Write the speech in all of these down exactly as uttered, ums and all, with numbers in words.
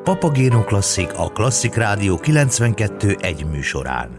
Papagéno Klasszik, a Klasszik Rádió kilencvenkettő egy műsorán.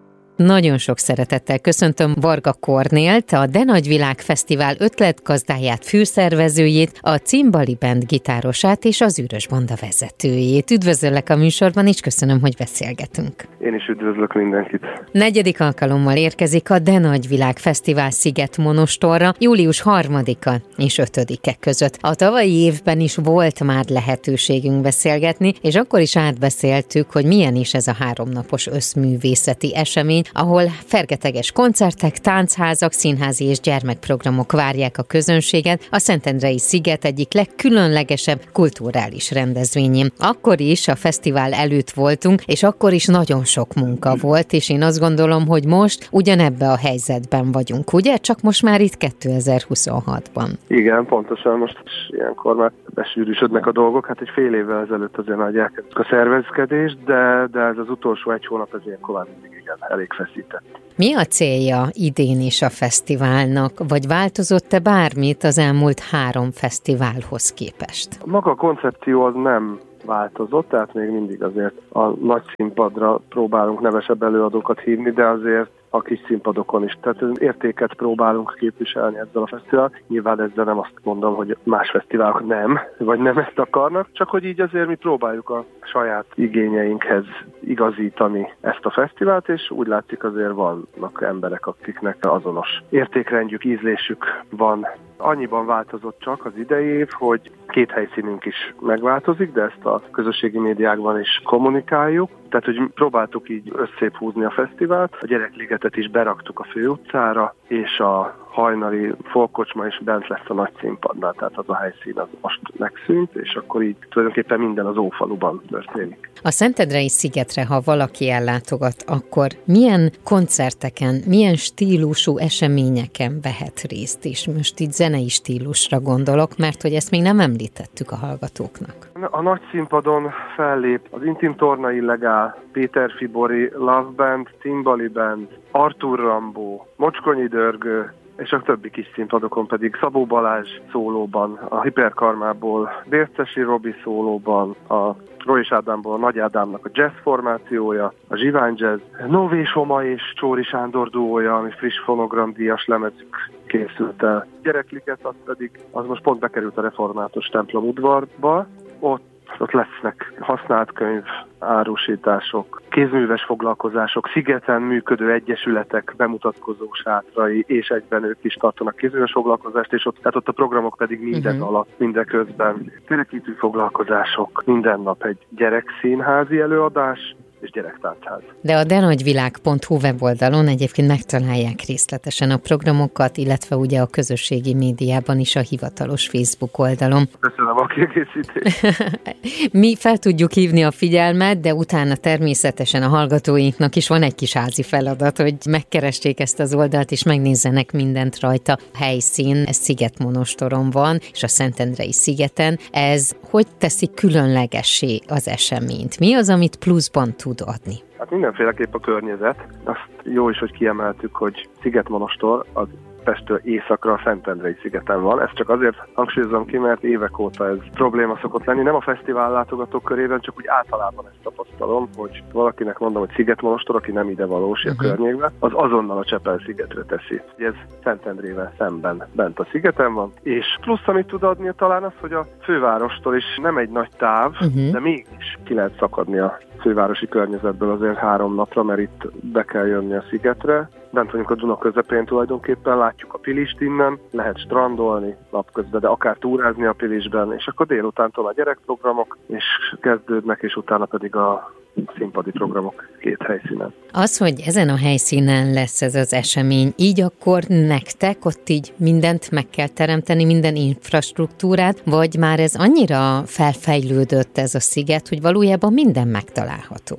Nagyon sok szeretettel köszöntöm Varga Kornélt, a De Nagy Világ Fesztivál ötletgazdáját, főszervezőjét, a Cimbali Band gitárosát és az Ürös Banda vezetőjét. Üdvözöllek a műsorban, és köszönöm, hogy beszélgetünk. Én is üdvözlök mindenkit. Negyedik alkalommal érkezik a De Nagy Világ Fesztivál Szigetmonostorra július harmadika és ötödike között. A tavalyi évben is volt már lehetőségünk beszélgetni, és akkor is átbeszéltük, hogy milyen is ez a háromnapos összművészeti esemény, ahol fergeteges koncertek, táncházak, színházi és gyermekprogramok várják a közönséget a Szentendrei sziget egyik legkülönlegesebb kulturális rendezvényén. Akkor is a fesztivál előtt voltunk, és akkor is nagyon sok munka volt, és én azt gondolom, hogy most ugyanebbe a helyzetben vagyunk, ugye? Csak most már itt kétezer-huszonhatban. Igen, pontosan, most is ilyenkor már besűrűsödnek a dolgok. Hát egy fél évvel ezelőtt azért már elkezdtük a szervezkedést, de, de ez az utolsó egy hónap ez ilyenkor már mindig igen, elég feszített. Mi a célja idén is a fesztiválnak, vagy változott-e bármit az elmúlt három fesztiválhoz képest? Maga a koncepció az nem változott, tehát még mindig azért a nagy színpadra próbálunk nevesebb előadókat hívni, de azért a kis színpadokon is. Tehát értéket próbálunk képviselni ezzel a fesztivál. Nyilván ezzel nem azt mondom, hogy más fesztiválok nem, vagy nem ezt akarnak, csak hogy így azért mi próbáljuk a saját igényeinkhez igazítani ezt a fesztivált, és úgy látszik azért vannak emberek, akiknek azonos értékrendjük, ízlésük van. Annyiban változott csak az idei év, hogy két helyszínünk is megváltozik, de ezt a közösségi médiákban is kommunikáljuk. Tehát, hogy próbáltuk így összép húzni a fesztivált, a Gyerekligetet is beraktuk a főutcára, és a hajnali folkkocsma is bent lesz a nagy színpadnál, tehát az a helyszín az most megszűnt, és akkor így tulajdonképpen minden az Ófaluban történik. A Szentendrei szigetre, ha valaki ellátogat, akkor milyen koncerteken, milyen stílusú eseményeken vehet részt is? Most itt zenei stílusra gondolok, mert hogy ezt még nem említettük a hallgatóknak. A nagy színpadon fellép az Intim Torna Illegál, Péter Fibori, Love Band, Cimbali Band, Artur Rambó, Mocskonyi Dörgő, és a többi kis színpadokon pedig Szabó Balázs szólóban, a Hiperkarmából Bércesi Robi szólóban, a Rois Ádámból a Nagy Ádámnak a jazz formációja, a Zsivány Jazz, Nové Soma és Csóri Sándor duója, ami friss fonogramdíjas lemezük készült el. Gyerekliget az pedig, az most pont bekerült a református templom udvarba, ott Ott lesznek használt könyv, árusítások, kézműves foglalkozások, szigeten működő egyesületek, bemutatkozó sátrai, és egyben ők is tartanak kézműves foglalkozást, és ott, tehát ott a programok pedig minden uh-huh. alatt, minden közben kerekítő foglalkozások, minden nap egy gyerekszínházi előadás, és gyerektáncházat. De a denagyvilág pont hu weboldalon egyébként megtalálják részletesen a programokat, illetve ugye a közösségi médiában is a hivatalos Facebook oldalon. Köszönöm a kiegészítést. Mi fel tudjuk hívni a figyelmet, de utána természetesen a hallgatóinknak is van egy kis házi feladat, hogy megkeressék ezt az oldalt, és megnézzenek mindent rajta. A helyszín, ez Szigetmonostoron van, és a Szentendrei szigeten. Ez hogy teszi különlegessé az eseményt? Mi az, amit pluszban tud adni? Hát mindenféleképp a környezet. Azt jó is, hogy kiemeltük, hogy Szigetmonostor az Pesttől északra a Szentendrei szigeten van. Ezt csak azért hangsúlyozom ki, mert évek óta ez probléma szokott lenni. Nem a fesztivál látogatók körében, csak úgy általában ezt tapasztalom, hogy valakinek mondom, hogy Szigetmonostor, aki nem ide valós a uh-huh. környékben, az azonnal a Csepel-szigetre teszi. Ez Szentendrével szemben bent a szigeten van. És plusz, amit tud adni talán az, hogy a fővárostól is nem egy nagy táv, uh-huh. de mégis ki lehet szakadni a fővárosi környezetből azért három napra, mert itt be kell jönni a szigetre. Bent vagyunk a Duna közepén tulajdonképpen, látjuk a Pilist innen, lehet strandolni napközben, de akár túrázni a Pilisben, és akkor délutántól a gyerekprogramok, és kezdődnek, és utána pedig a színpadi programok két helyszínen. Az, hogy ezen a helyszínen lesz ez az esemény, így akkor nektek ott így mindent meg kell teremteni, minden infrastruktúrát, vagy már ez annyira felfejlődött ez a sziget, hogy valójában minden megtalálható?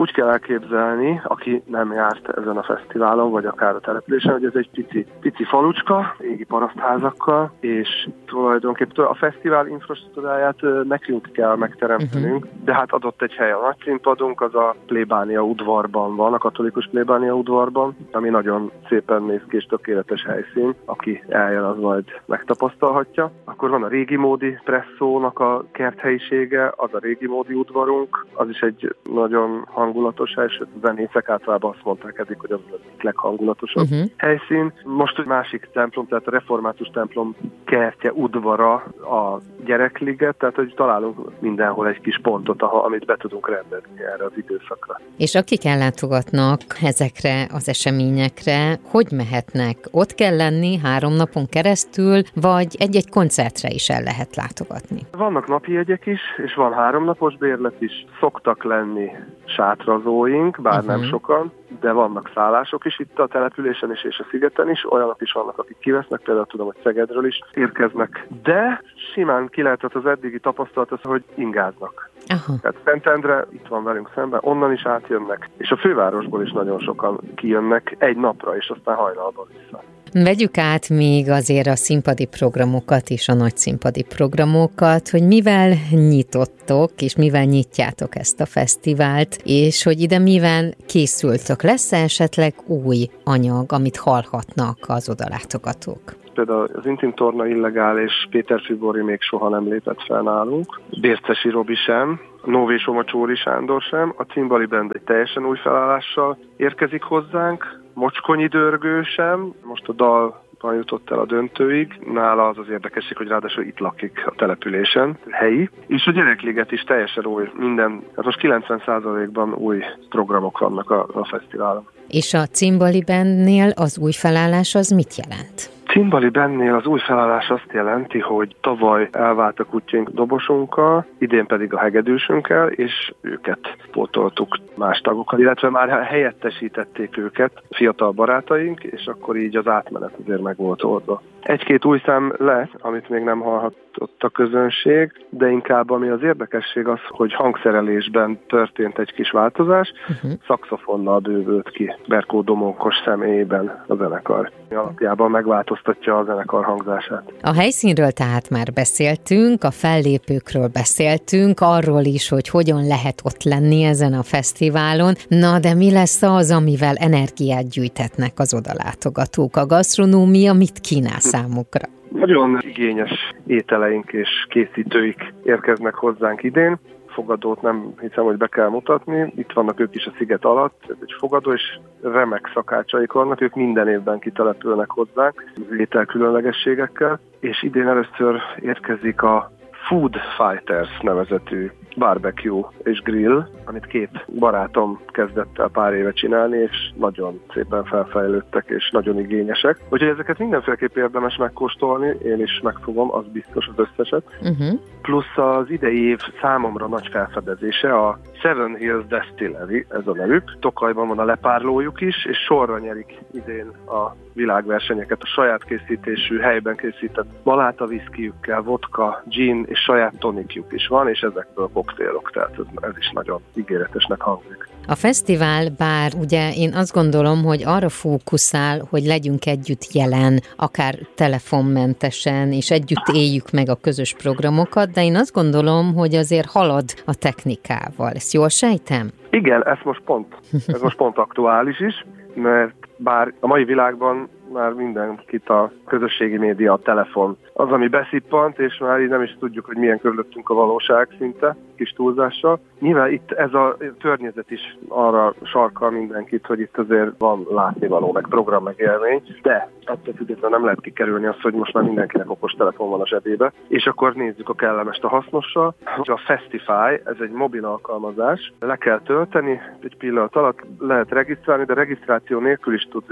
Úgy kell elképzelni, aki nem járt ezen a fesztiválon, vagy akár a településen, hogy ez egy pici, pici falucska, égi parasztházakkal, és tulajdonképpen a fesztivál infrastruktúráját nekünk kell megteremtenünk, uh-huh. de hát adott egy hely. A nagy színpadunk az a plébánia udvarban van, a katolikus plébánia udvarban, ami nagyon szépen néz ki és tökéletes helyszín, aki eljön, az majd megtapasztalhatja. Akkor van a régi módi presszónak a kerthelyisége, az a régi módi udvarunk, az is egy nagyon hangulatos hely, sőt, a zenészek általában azt mondták eddig, hogy az a leghangulatosabb uh-huh. helyszín. Most egy másik templom, tehát a református templom kertje, udvara a Gyerekliget, tehát hogy találunk mindenhol egy kis pontot, amit be tudunk rendezni erre az időszakra. És akik ellátogatnak ezekre az eseményekre, hogy mehetnek? Ott kell lenni három napon keresztül, vagy egy-egy koncertre is el lehet látogatni? Vannak napi jegyek is, és van háromnapos bérlet is. Szoktak lenni sátrazóink, bár uh-huh. nem sokan, de vannak szállások is itt a településen is és a szigeten is, olyanok is vannak, akik kivesznek, például tudom, hogy Szegedről is érkeznek. De simán ki lehetett az eddigi tapasztalat az, hogy ingáznak. Aha. Tehát Szentendre itt van velünk szemben, onnan is átjönnek, és a fővárosból is nagyon sokan kijönnek egy napra, és aztán hajnalban vissza. Vegyük át még azért a színpadi programokat és a nagy színpadi programokat, hogy mivel nyitottok, és mivel nyitjátok ezt a fesztivált, és hogy ide mivel készültök. Lesz-e esetleg új anyag, amit hallhatnak az odalátogatók? Például az Intim Torna illegális, Péter Fibori még soha nem lépett fel nálunk, Bércesi Robi sem, Nóvé Soma Csóri Sándor sem, a Cimbali Band egy teljesen új felállással érkezik hozzánk, Mocskonyi Dörgő sem, most a dal jutott el a döntőig. Nála az az érdekesség, hogy ráadásul itt lakik a településen, helyi. És a Gyerekliget is teljesen új, minden, hát most kilencven százalékban új programok vannak a, a fesztiválon. És a Cimbali Bandnél az új felállás az mit jelent? Cimbali Bandnél az új felállás azt jelenti, hogy tavaly elvált a kutyénk dobosunkkal, idén pedig a hegedűsünkkel, és őket pótoltuk más tagokkal, illetve már helyettesítették őket fiatal barátaink, és akkor így az átmenet azért meg volt oldva. Egy-két új szám lesz, amit még nem hallhatott a közönség, de inkább ami az érdekesség az, hogy hangszerelésben történt egy kis változás, uh-huh. szaxofonnal bővült ki Berkó Domókos személyében a zenekar. Alapjában megváltoztatja a zenekar hangzását. A helyszínről tehát már beszéltünk, a fellépőkről beszéltünk, arról is, hogy hogyan lehet ott lenni ezen a fesztiválon. Na, de mi lesz az, amivel energiát gyűjtetnek az odalátogatók? A gasztronómia mit kínál számukra? Nagyon igényes ételeink és készítőik érkeznek hozzánk idén. Fogadót nem hiszem, hogy be kell mutatni. Itt vannak ők is a sziget alatt, ez egy fogadó, és remek szakácsaik vannak, ők minden évben kitelepülnek hozzánk, étel különlegességekkel, és idén először érkezik a Food Fighters nevezetű barbecue és grill, amit két barátom kezdett el pár éve csinálni, és nagyon szépen felfejlődtek, és nagyon igényesek. Úgyhogy ezeket mindenféleképp érdemes megkóstolni, én is megfogom, az biztos az összeset. Uh-huh. Plusz az idei év számomra nagy felfedezése a Seven Hills Distillery, ez a nevük. Tokajban van a lepárlójuk is, és sorra nyerik idén a világversenyeket a saját készítésű, helyben készített maláta viszkijükkel, vodka, gin és saját tonikjuk is van, és ezekből koktélok, tehát ez, ez is nagyon ígéretesnek hangzik. A fesztivál, bár ugye én azt gondolom, hogy arra fókuszál, hogy legyünk együtt jelen, akár telefonmentesen, és együtt éljük meg a közös programokat, de én azt gondolom, hogy azért halad a technikával. Ezt jól sejtem? Igen, ez most pont, ez most pont aktuális is, mert bár a mai világban már mindenkit a közösségi média, a telefon az, ami beszippant, és már így nem is tudjuk, hogy milyen körülöttünk a valóság szinte, kis túlzással. Nyilván itt ez a környezet is arra sarkal mindenkit, hogy itt azért van látnivaló, meg program, meg élmény, de attól függetlenül nem lehet kikerülni azt, hogy most már mindenkinek okostelefon van a zsebébe, és akkor nézzük a kellemest a hasznossal. A Festify, ez egy mobil alkalmazás, le kell tölteni, egy pillanat alatt lehet regisztrálni, de regisztráció nélkül is tud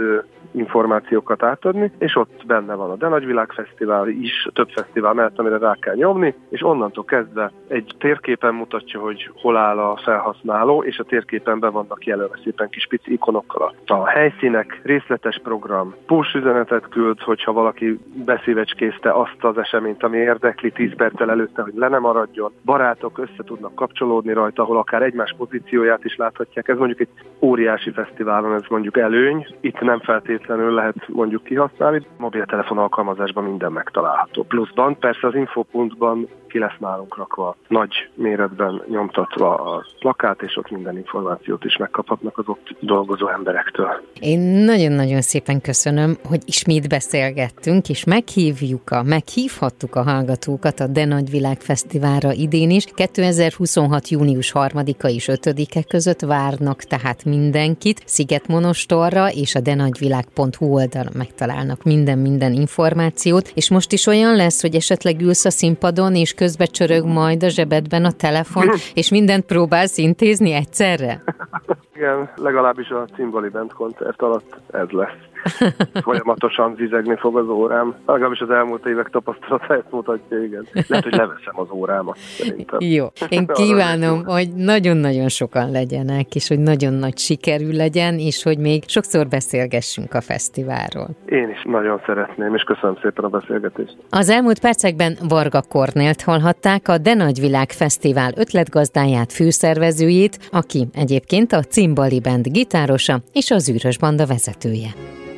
információkat átadni, és ott benne van a De Nagyvilág Fesztivál is, több fesztivál mellett, amire rá kell nyomni, és onnantól kezdve egy térképen mutatja, hogy hol áll a felhasználó, és a térképen be vannak jelölve szépen kis pici ikonokkal a, a helyszínek, részletes program, push üzenetet küld, hogyha valaki beszívecskézte azt az eseményt, ami érdekli tíz perccel előtte, hogy le ne maradjon. Barátok össze tudnak kapcsolódni rajta, ahol akár egymás pozícióját is láthatják. Ez mondjuk egy óriási fesztiválon, ez mondjuk előny. Itt nem feltétlenül lehet mondjuk kihasználni. Mobiltelefon alkalmazásban minden megtalálható. Pluszban persze az infopuntban ki lesz nálunk rakva, nagy méretben nyomtatva a plakát, és ott minden információt is megkaphatnak az ott dolgozó emberektől. Én nagyon-nagyon szépen köszönöm, hogy ismét beszélgettünk, és meghívjuk a, meghívhattuk a hallgatókat a De Nagyvilág Fesztiválra idén is. kétezer-huszonhat. június harmadika és ötödike között várnak tehát mindenkit. Szigetmonostorra és a denagyvilág pont hu oldalon megtalálnak minden-minden információt, és most is olyan lesz, hogy esetleg ülsz a színpadon, és közbe csörög majd a zsebedben a telefon, és mindent próbálsz intézni egyszerre? Igen, legalábbis a Cimbali Band koncert alatt ez lesz. Folyamatosan zizegni fog az órám. Legalábbis az elmúlt évek tapasztalata ezt mutatja, igen. Lehet, hogy leveszem az órámat, szerintem. Jó, én kívánom, hogy nagyon-nagyon sokan legyenek, és hogy nagyon nagy sikerű legyen, és hogy még sokszor beszélgessünk a fesztiválról. Én is nagyon szeretném, és köszönöm szépen a beszélgetést. Az elmúlt percekben Varga Kornélt hallhatták, a De Nagyvilág Fesztivál ötletgazdáját, főszervezőjét, aki egyébként a Cimbali Band gitárosa és az Űrös Banda vezetője.